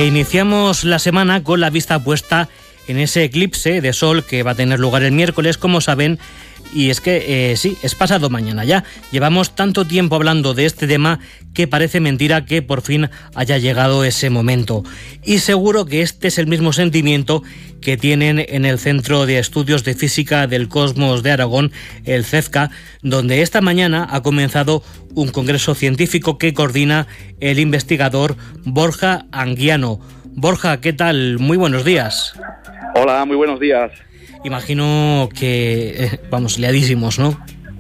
Iniciamos la semana con la vista puesta en ese eclipse de sol que va a tener lugar el miércoles, como saben, y es que sí, es pasado mañana ya. Llevamos tanto tiempo hablando de este tema que parece mentira que por fin haya llegado ese momento. Y seguro que este es el mismo sentimiento que tienen en el Centro de Estudios de Física del Cosmos de Aragón, el CEFCA, donde esta mañana ha comenzado un congreso científico que coordina el investigador Borja Anguiano. Borja, ¿qué tal? Muy buenos días. Hola, muy buenos días. Imagino que, liadísimos, ¿no?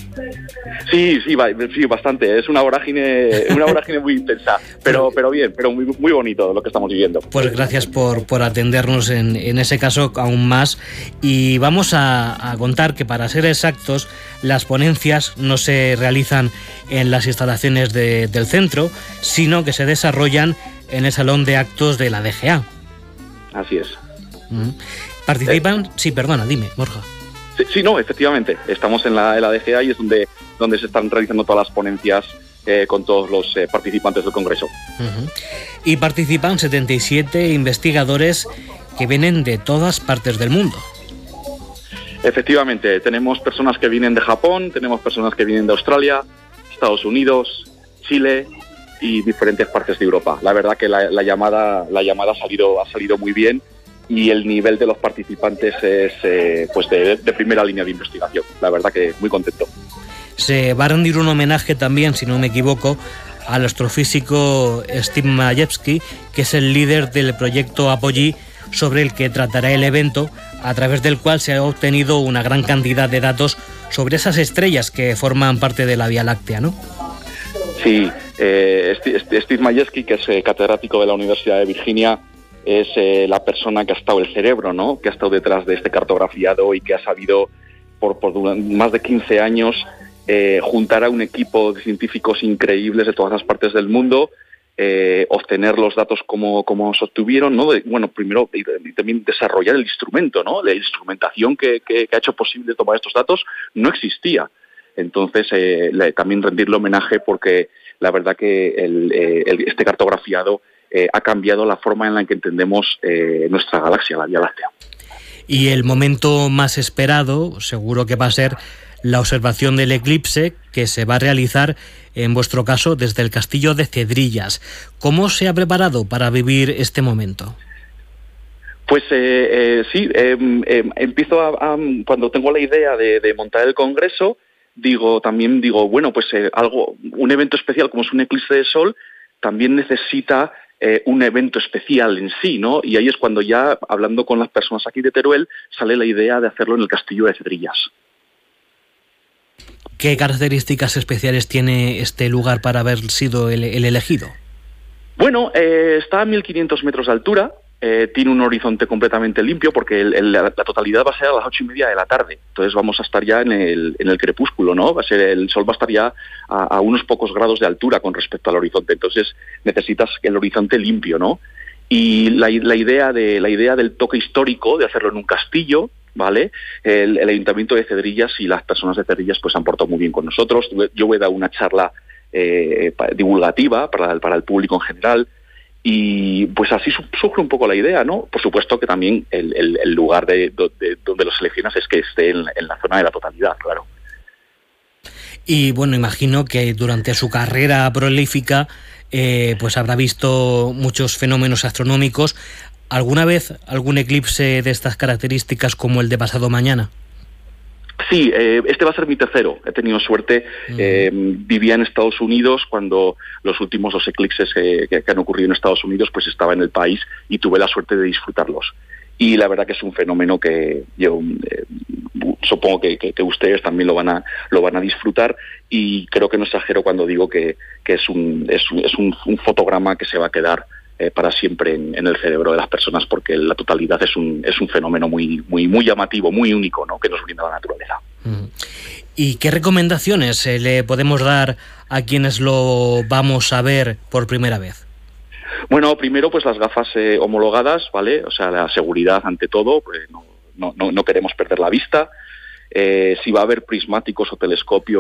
Sí, bastante. Es una vorágine muy intensa, pero bien, pero muy bonito lo que estamos viviendo. Pues gracias por atendernos en ese caso aún más. Y vamos a contar que, para ser exactos, las ponencias no se realizan en las instalaciones del centro, sino que se desarrollan en el salón de actos de la DGA. Así es. ¿Participan? Sí, perdona, dime, Borja. Sí, no, efectivamente. Estamos en la DGA y es donde se están realizando todas las ponencias con todos los participantes del Congreso. Y participan 77 investigadores que vienen de todas partes del mundo. Efectivamente, tenemos personas que vienen de Japón, tenemos personas que vienen de Australia, Estados Unidos, Chile y diferentes partes de Europa. La verdad que la llamada ha salido muy bien. Y el nivel de los participantes es de primera línea de investigación. La verdad que muy contento. Se va a rendir un homenaje también, si no me equivoco, al astrofísico Steve Majewski, que es el líder del proyecto Apogee, sobre el que tratará el evento, a través del cual se ha obtenido una gran cantidad de datos sobre esas estrellas que forman parte de la Vía Láctea, ¿no? Sí, Steve Majewski, que es catedrático de la Universidad de Virginia, es la persona que ha estado, el cerebro, ¿no?, que ha estado detrás de este cartografiado y que ha sabido por más de 15 años juntar a un equipo de científicos increíbles de todas las partes del mundo, obtener los datos como se obtuvieron, ¿no? Primero y también desarrollar el instrumento, ¿no? La instrumentación que ha hecho posible tomar estos datos no existía. Entonces, también rendirle homenaje, porque la verdad que este cartografiado ha cambiado la forma en la que entendemos nuestra galaxia, la Vía Láctea. Y el momento más esperado seguro que va a ser la observación del eclipse, que se va a realizar, en vuestro caso, desde el Castillo de Cedrillas. ¿Cómo se ha preparado para vivir este momento? Pues empiezo cuando tengo la idea de montar el congreso, digo, un evento especial como es un eclipse de sol, también necesita un evento especial en sí, ¿no? Y ahí es cuando, ya hablando con las personas aquí de Teruel, sale la idea de hacerlo en el Castillo de Cedrillas. ¿Qué características especiales tiene este lugar para haber sido el elegido? Bueno, está a 1.500 metros de altura, tiene un horizonte completamente limpio, porque la totalidad va a ser a las 8:30 de la tarde. Entonces vamos a estar ya en el crepúsculo, ¿no? El sol va a estar ya a unos pocos grados de altura con respecto al horizonte. Entonces necesitas el horizonte limpio, ¿no? Y la idea del toque histórico, de hacerlo en un castillo, ¿vale? El Ayuntamiento de Cedrillas y las personas de Cedrillas pues han portado muy bien con nosotros. Yo voy a dar una charla divulgativa para el público en general. Y pues así surge un poco la idea, ¿no? Por supuesto que también el lugar donde los seleccionas es que esté en la zona de la totalidad, claro. Y bueno, imagino que durante su carrera prolífica pues habrá visto muchos fenómenos astronómicos. ¿Alguna vez algún eclipse de estas características como el de pasado mañana? Sí, este va a ser mi tercero. He tenido suerte. Vivía en Estados Unidos cuando los últimos dos eclipses que han ocurrido en Estados Unidos, pues estaba en el país y tuve la suerte de disfrutarlos. Y la verdad que es un fenómeno que yo supongo que ustedes también lo van a disfrutar, y creo que no exagero cuando digo que es un fotograma que se va a quedar para siempre en el cerebro de las personas, porque la totalidad es un fenómeno muy llamativo, muy único, ¿no?, que nos brinda la naturaleza. ¿Y qué recomendaciones le podemos dar a quienes lo vamos a ver por primera vez? Bueno, primero pues las gafas homologadas, ¿vale? O sea, la seguridad ante todo, pues no queremos perder la vista. Si va a haber prismáticos o telescopios,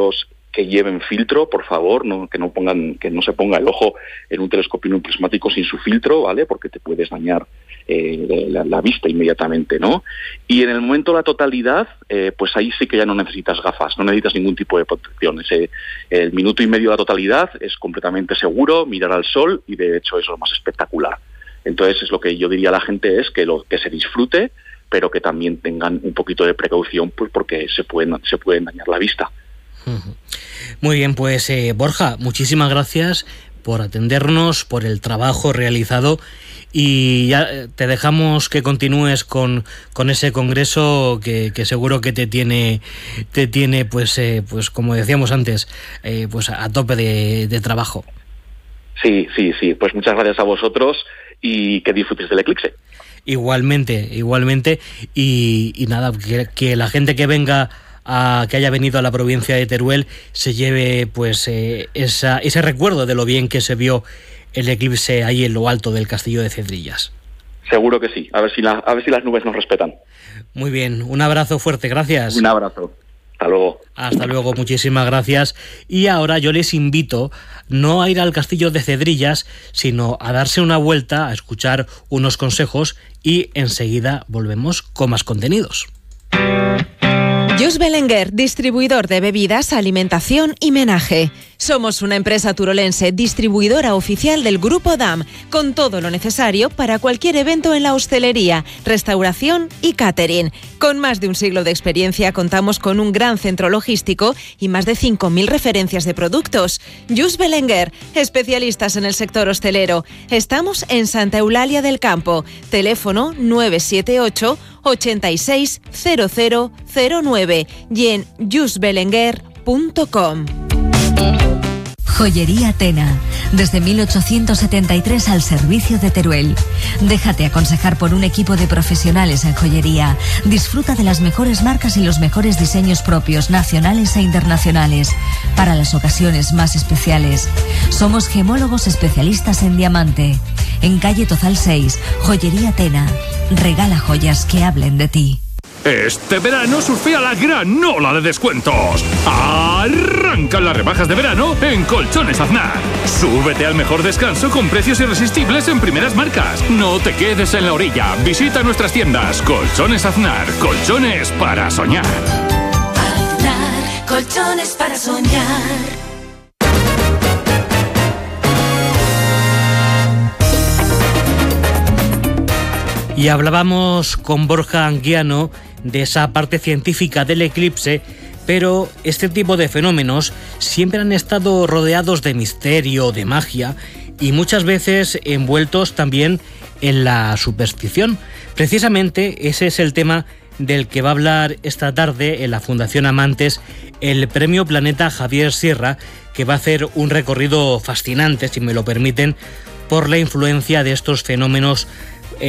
que lleven filtro, por favor, que no se ponga el ojo en un telescopio prismático sin su filtro, ¿vale? Porque te puedes dañar la vista inmediatamente, ¿no? Y en el momento de la totalidad, pues ahí sí que ya no necesitas gafas, no necesitas ningún tipo de protección. El minuto y medio de la totalidad es completamente seguro, mirar al sol, y de hecho eso es lo más espectacular. Entonces es lo que yo diría a la gente, es que se disfrute, pero que también tengan un poquito de precaución, pues porque se pueden dañar la vista. Muy bien, pues Borja, muchísimas gracias por atendernos, por el trabajo realizado, y ya te dejamos que continúes con ese congreso que seguro que te tiene pues como decíamos antes, pues a tope de trabajo. Sí, pues muchas gracias a vosotros y que disfrutes del eclipse. Igualmente, y nada, que la gente que venga que haya venido a la provincia de Teruel se lleve pues ese recuerdo de lo bien que se vio el eclipse ahí en lo alto del castillo de Cedrillas. Seguro que sí, a ver si las nubes nos respetan. Muy bien, un abrazo fuerte, gracias. Un abrazo, hasta luego. Hasta luego, muchísimas gracias. Y ahora yo les invito no a ir al castillo de Cedrillas, sino a darse una vuelta, a escuchar unos consejos, y enseguida volvemos con más contenidos. Jus Belenguer, distribuidor de bebidas, alimentación y menaje. Somos una empresa turolense distribuidora oficial del Grupo DAM, con todo lo necesario para cualquier evento en la hostelería, restauración y catering. Con más de un siglo de experiencia, contamos con un gran centro logístico y más de 5.000 referencias de productos. Jus Belenguer, especialistas en el sector hostelero. Estamos en Santa Eulalia del Campo. Teléfono 978 860009 y en jusbelenguer.com. Joyería Tena, desde 1873 al servicio de Teruel. Déjate aconsejar por un equipo de profesionales en joyería. Disfruta de las mejores marcas y los mejores diseños propios, nacionales e internacionales, para las ocasiones más especiales. Somos gemólogos especialistas en diamante. En calle Tozal 6, Joyería Tena. Regala joyas que hablen de ti. Este verano surfea la gran ola de descuentos. Arrancan las rebajas de verano en Colchones Aznar. Súbete al mejor descanso con precios irresistibles en primeras marcas. No te quedes en la orilla. Visita nuestras tiendas. Colchones Aznar. Colchones para soñar. Aznar. Colchones para soñar. Y hablábamos con Borja Anguiano de esa parte científica del eclipse, pero este tipo de fenómenos siempre han estado rodeados de misterio, de magia, y muchas veces envueltos también en la superstición. Precisamente ese es el tema del que va a hablar esta tarde en la Fundación Amantes el Premio Planeta Javier Sierra, que va a hacer un recorrido fascinante, si me lo permiten, por la influencia de estos fenómenos